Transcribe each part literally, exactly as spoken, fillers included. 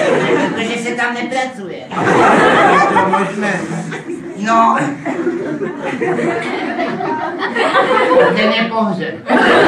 Protože se tam nepracuje. Je to možné. No. Ten je pohřeb.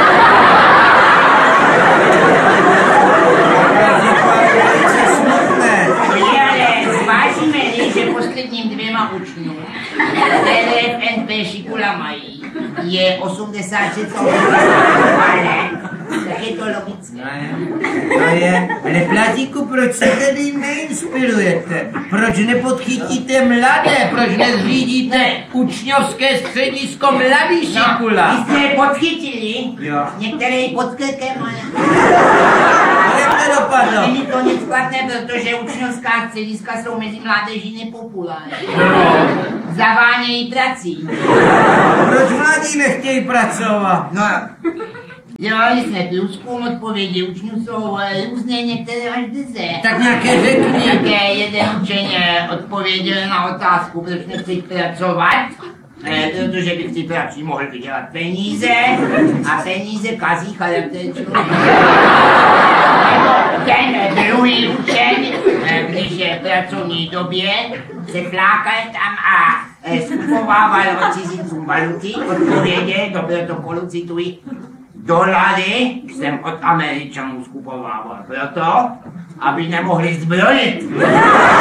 Zvážíme-li, že posledním dvěma učňům, které v N P šikula mají, je osmdesát šest let, tak je to logické. No je, ale Plazíku, proč se tedy neinspirujete? Proč nepodchytíte mladé? Proč nezřídíte učňovské středisko Mladý Šikula? No, vy jste je podchytili, Jo. některé i pod krkem, ale... Jak to dopadlo? Není to nic špatné, protože učňovská střediska jsou mezi mládeží nepopulární. Zavánějí prací. Proč mladí nechtějí pracovat? No, jo, jsme průzkum odpovědi učňů jsou různé, některé až deset. Tak nějaké řekni. Nějaké jeden učeň odpověděl na otázku, proč nechci pracovat, eh, protože by si prací mohl vydělat peníze a peníze kazí charakter člověka. Ten druhý učeň, eh, když je v pracovní době, se flákal tam a eh, skupovával od cizincům valuty, odpověděl, do protokolu cituji, dolary jsem od Američanů skupovával proto, aby nemohli zbrojit.